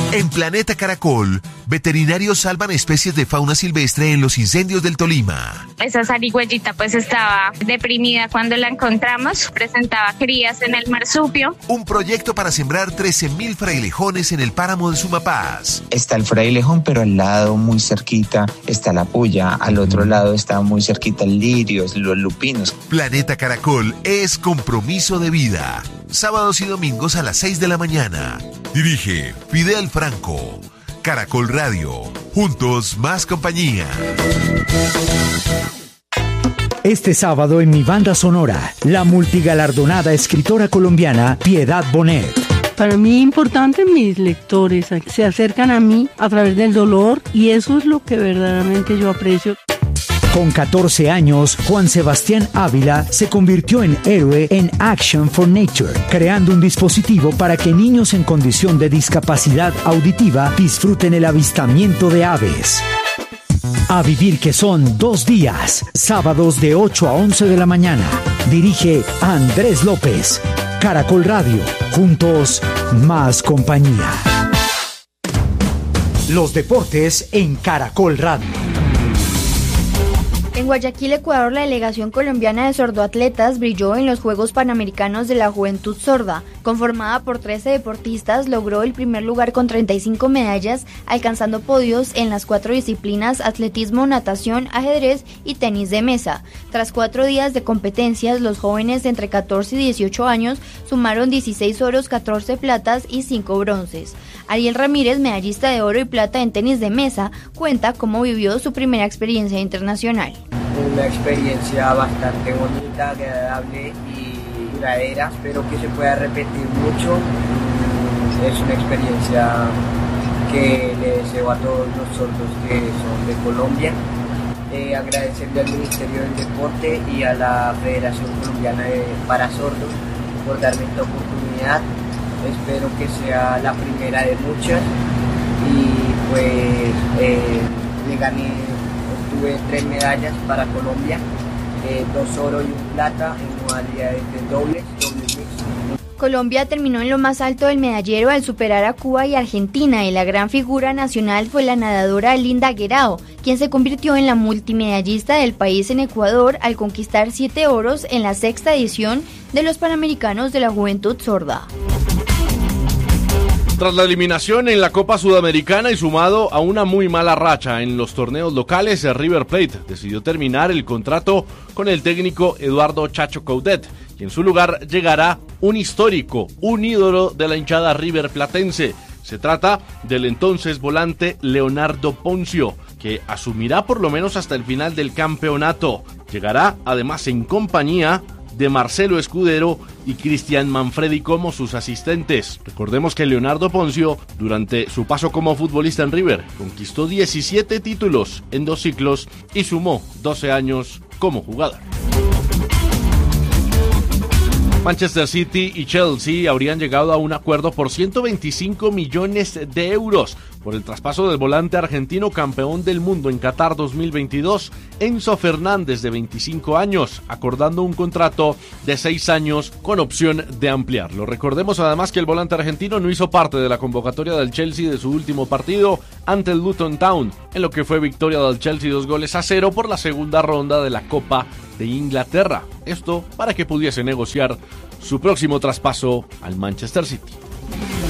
En Planeta Caracol, veterinarios salvan especies de fauna silvestre en los incendios del Tolima. Esa zarigüeyita pues estaba deprimida cuando la encontramos, presentaba crías en el marsupio. Un proyecto para sembrar 13.000 frailejones en el páramo de Sumapaz. Está el frailejón, pero al lado, muy cerquita, está la puya. Al otro lado está muy cerquita el lirios, los lupinos. Planeta Caracol es compromiso de vida. Sábados y domingos a las 6 de la mañana. Dirige Fidel Franco. Caracol Radio. Juntos más compañía. Este sábado en mi banda sonora, la multigalardonada escritora colombiana Piedad Bonet. Para mí es importante, mis lectores se acercan a mí a través del dolor y eso es lo que verdaderamente yo aprecio. Con 14 años, Juan Sebastián Ávila se convirtió en héroe en Action for Nature, creando un dispositivo para que niños en condición de discapacidad auditiva disfruten el avistamiento de aves. A vivir, que son 2 días, sábados de 8 a 11 de la mañana. Dirige Andrés López. Caracol Radio. Juntos, más compañía. Los deportes en Caracol Radio. En Guayaquil, Ecuador, la delegación colombiana de sordoatletas brilló en los Juegos Panamericanos de la Juventud Sorda. Conformada por 13 deportistas, logró el primer lugar con 35 medallas, alcanzando podios en las 4 disciplinas: atletismo, natación, ajedrez y tenis de mesa. Tras 4 días de competencias, los jóvenes de entre 14 y 18 años sumaron 16 oros, 14 platas y 5 bronces. Ariel Ramírez, medallista de oro y plata en tenis de mesa, cuenta cómo vivió su primera experiencia internacional. Una experiencia bastante bonita, agradable y duradera. Espero que se pueda repetir mucho. Es una experiencia que le deseo a todos los sordos que son de Colombia. Agradecerle al Ministerio del Deporte y a la Federación Colombiana para Sordos por darme esta oportunidad. Espero que sea la primera de muchas y pues le gané. Tuve 3 medallas para Colombia, 2 oro y 1 plata en modalidades de dobles mixtos. Colombia terminó en lo más alto del medallero al superar a Cuba y Argentina, y la gran figura nacional fue la nadadora Linda Guerao, quien se convirtió en la multimedallista del país en Ecuador al conquistar 7 oros en la 6ª edición de los Panamericanos de la Juventud Sorda. Tras la eliminación en la Copa Sudamericana y sumado a una muy mala racha en los torneos locales, River Plate decidió terminar el contrato con el técnico Eduardo Chacho Coudet, y en su lugar llegará un histórico, un ídolo de la hinchada River Platense. Se trata del entonces volante Leonardo Poncio, que asumirá por lo menos hasta el final del campeonato. Llegará además en compañía de Marcelo Escudero y Cristian Manfredi como sus asistentes. Recordemos que Leonardo Poncio, durante su paso como futbolista en River, conquistó 17 títulos en 2 ciclos y sumó 12 años como jugador. Manchester City y Chelsea habrían llegado a un acuerdo por 125 millones de euros por el traspaso del volante argentino campeón del mundo en Qatar 2022, Enzo Fernández, de 25 años, acordando un contrato de 6 años con opción de ampliarlo. Recordemos además que el volante argentino no hizo parte de la convocatoria del Chelsea de su último partido ante el Luton Town, en lo que fue victoria del Chelsea 2-0 por la segunda ronda de la Copa de Inglaterra. Esto para que pudiese negociar su próximo traspaso al Manchester City.